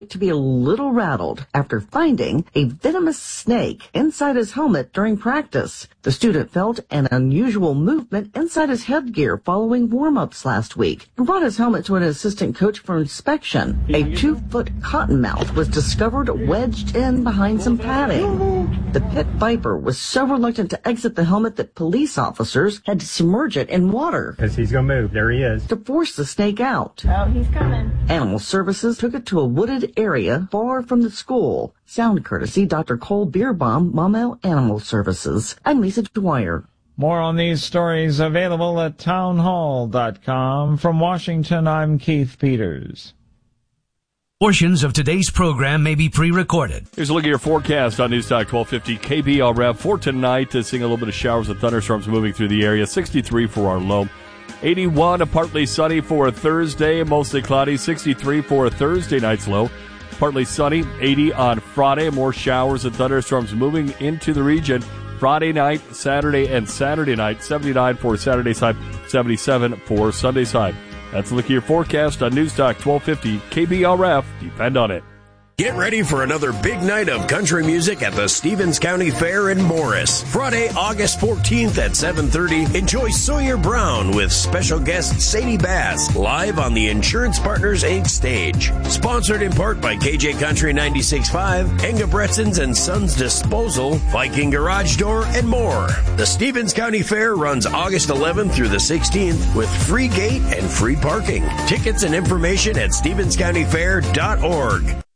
to be a little rattled after finding a venomous snake inside his helmet during practice. The student felt an unusual movement inside his headgear following warm-ups last week. He brought his helmet to an assistant coach for inspection. A 2-foot cottonmouth was discovered wedged in behind some padding. The pit viper was so reluctant to exit the helmet that police officers had to submerge it in water. Because he's going to move. There he is. To force the snake out. Oh, he's coming. Animal Services took it to a wooded area far from the school. Sound courtesy Dr. Cole Beerbaum, Maumelle Animal Services. I'm Lisa Dwyer. More on these stories available at townhall.com. From Washington, I'm Keith Peters. Portions of today's program may be pre-recorded. Here's a look at your forecast on News Talk 1250 KBRF for tonight. Seeing a little bit of showers and thunderstorms moving through the area. 63 for our low. 81, partly sunny for Thursday, mostly cloudy. 63 for Thursday night's low. Partly sunny, 80 on Friday. More showers and thunderstorms moving into the region. Friday night, Saturday, and Saturday night. 79 for Saturday side, 77 for Sunday side. That's a look at your forecast on News Talk 1250 KBRF. Depend on it. Get ready for another big night of country music at the Stevens County Fair in Morris. Friday, August 14th at 7:30, enjoy Sawyer Brown with special guest Sadie Bass live on the Insurance Partners Inc. stage. Sponsored in part by KJ Country 96.5, Enga Bretsons and Sons Disposal, Viking Garage Door, and more. The Stevens County Fair runs August 11th through the 16th with free gate and free parking. Tickets and information at StevensCountyFair.org.